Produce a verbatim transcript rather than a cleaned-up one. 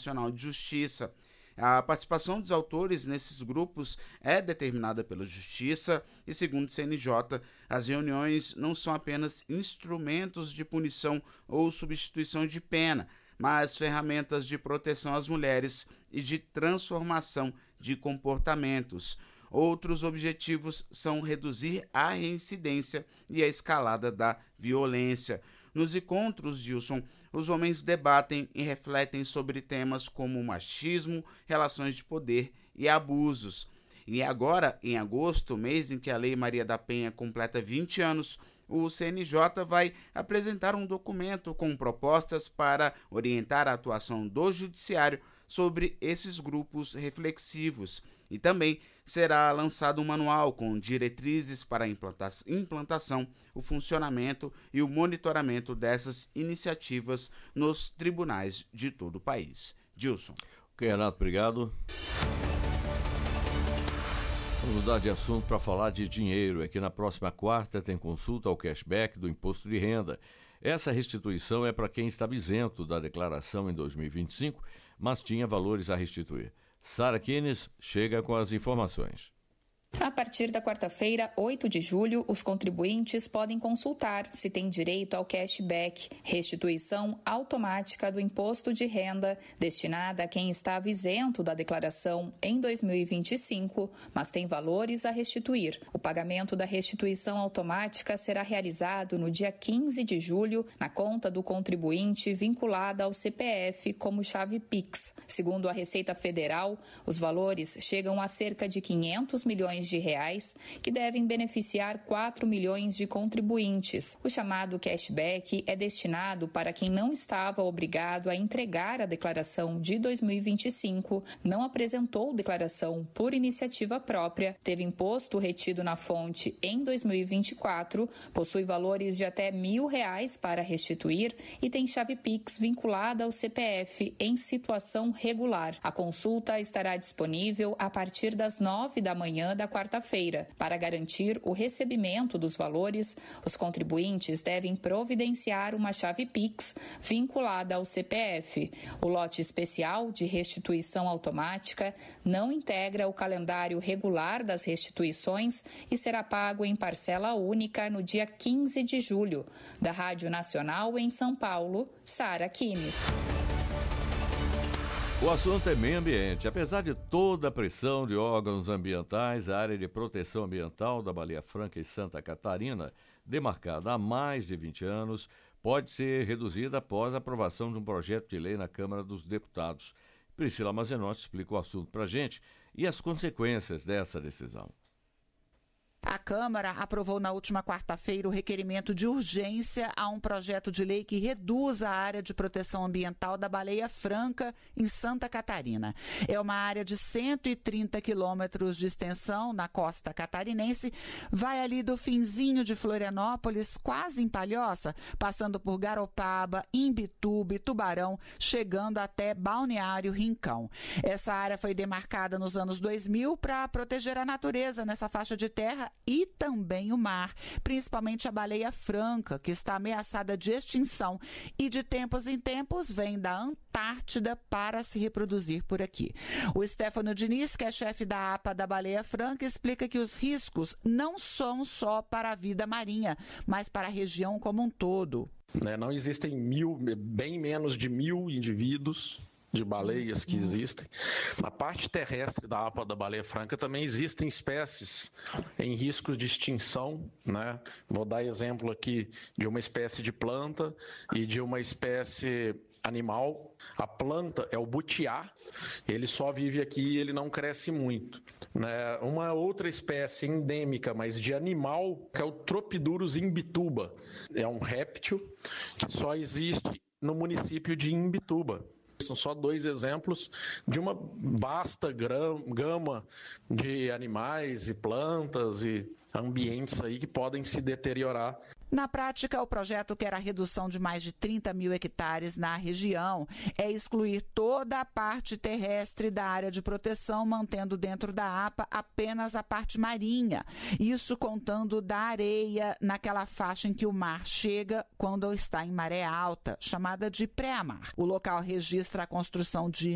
Nacional de Justiça. A participação dos autores nesses grupos é determinada pela Justiça e, segundo o C N J, as reuniões não são apenas instrumentos de punição ou substituição de pena, mas ferramentas de proteção às mulheres e de transformação de comportamentos. Outros objetivos são reduzir a reincidência e a escalada da violência. Nos encontros, Gilson, os homens debatem e refletem sobre temas como machismo, relações de poder e abusos. E agora, em agosto, mês em que a Lei Maria da Penha completa vinte anos, o C N J vai apresentar um documento com propostas para orientar a atuação do Judiciário sobre esses grupos reflexivos. E também será lançado um manual com diretrizes para a implantação, o funcionamento e o monitoramento dessas iniciativas nos tribunais de todo o país. Gilson. Ok, Renato, obrigado. Vamos mudar de assunto para falar de dinheiro. É que na próxima quarta tem consulta ao cashback do imposto de renda. Essa restituição é para quem estava isento da declaração em dois mil e vinte e cinco, mas tinha valores a restituir. Sara Kines chega com as informações. A partir da quarta-feira, oito de julho, os contribuintes podem consultar se têm direito ao cashback, restituição automática do imposto de renda destinada a quem estava isento da declaração em dois mil e vinte e cinco, mas tem valores a restituir. O pagamento da restituição automática será realizado no dia quinze de julho na conta do contribuinte vinculada ao C P F como chave Pix. Segundo a Receita Federal, os valores chegam a cerca de quinhentos milhões de reais, que devem beneficiar quatro milhões de contribuintes. O chamado cashback é destinado para quem não estava obrigado a entregar a declaração de dois mil e vinte e cinco, não apresentou declaração por iniciativa própria, teve imposto retido na fonte em dois mil e vinte e quatro, possui valores de até mil reais para restituir e tem chave Pix vinculada ao C P F em situação regular. A consulta estará disponível a partir das nove da manhã da quarta-feira. Para garantir o recebimento dos valores, os contribuintes devem providenciar uma chave Pix vinculada ao C P F. O lote especial de restituição automática não integra o calendário regular das restituições e será pago em parcela única no dia quinze de julho. Da Rádio Nacional em São Paulo, Sara Kines. O assunto é meio ambiente. Apesar de toda a pressão de órgãos ambientais, a área de proteção ambiental da Baleia Franca em Santa Catarina, demarcada há mais de vinte anos, pode ser reduzida após a aprovação de um projeto de lei na Câmara dos Deputados. Priscila Mazenotti explica o assunto para a gente e as consequências dessa decisão. A Câmara aprovou na última quarta-feira o requerimento de urgência a um projeto de lei que reduz a área de proteção ambiental da Baleia Franca, em Santa Catarina. É uma área de cento e trinta quilômetros de extensão na costa catarinense, vai ali do finzinho de Florianópolis, quase em Palhoça, passando por Garopaba, Imbituba e Tubarão, chegando até Balneário Rincão. Essa área foi demarcada nos anos dois mil para proteger a natureza nessa faixa de terra e também o mar, principalmente a baleia franca, que está ameaçada de extinção e de tempos em tempos vem da Antártida para se reproduzir por aqui. O Stefano Diniz, que é chefe da A P A da Baleia Franca, explica que os riscos não são só para a vida marinha, mas para a região como um todo. Não existem mil, bem menos de mil indivíduos de baleias que existem. Na parte terrestre da A P A da Baleia Franca também existem espécies em risco de extinção, né? Vou dar exemplo aqui de uma espécie de planta e de uma espécie animal. A planta é o butiá, ele só vive aqui e ele não cresce muito, né? Uma outra espécie endêmica, mas de animal, que é o Tropidurus imbituba. É um réptil que só existe no município de Imbituba. São só dois exemplos de uma vasta gama de animais e plantas e ambientes aí que podem se deteriorar. Na prática, o projeto quer a redução de mais de trinta mil hectares na região. É excluir toda a parte terrestre da área de proteção, mantendo dentro da A P A apenas a parte marinha. Isso contando da areia naquela faixa em que o mar chega quando está em maré alta, chamada de pré-mar. O local registra a construção de